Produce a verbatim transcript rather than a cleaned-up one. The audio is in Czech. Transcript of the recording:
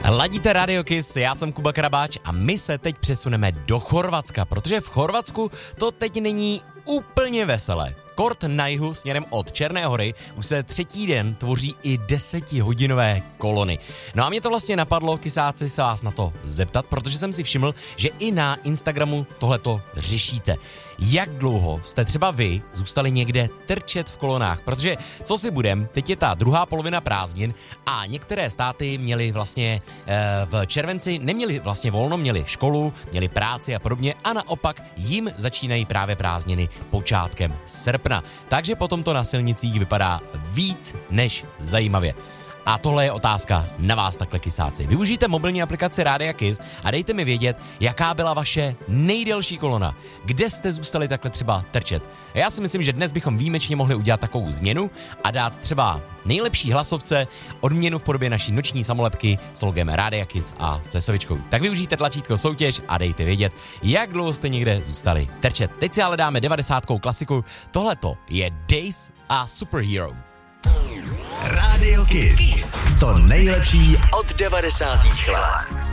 Ladíte Radio Kiss, já jsem Kuba Karabáč a my se teď přesuneme do Chorvatska, protože v Chorvatsku to teď není úplně veselé. Kort na jihu směrem od Černé Hory už se třetí den tvoří i desetihodinové kolony. No a mě to vlastně napadlo, kysáci, se vás na to zeptat, protože jsem si všiml, že i na Instagramu tohleto řešíte. Jak dlouho jste třeba vy zůstali někde trčet v kolonách? Protože, co si budem, teď je ta druhá polovina prázdnin a některé státy měly vlastně e, v červenci, neměli vlastně volno, měli školu, měli práci a podobně a naopak jim začínají právě prázdniny počátkem srpna. Takže potom to na silnicích vypadá víc než zajímavě. A tohle je otázka na vás takhle, kysáci. Využijte mobilní aplikaci Rádia Kiss a dejte mi vědět, jaká byla vaše nejdelší kolona. Kde jste zůstali takhle třeba trčet. A já si myslím, že dnes bychom výjimečně mohli udělat takovou změnu a dát třeba nejlepší hlasovce odměnu v podobě naší noční samolepky s logem Rádia Kiss a se sovičkou. Tak využijte tlačítko soutěž a dejte vědět, jak dlouho jste někde zůstali trčet. Teď si ale dáme devadesátkou klasiku. Tohleto je Days a Superhero. Radio Kiss. To nejlepší od devadesátých let.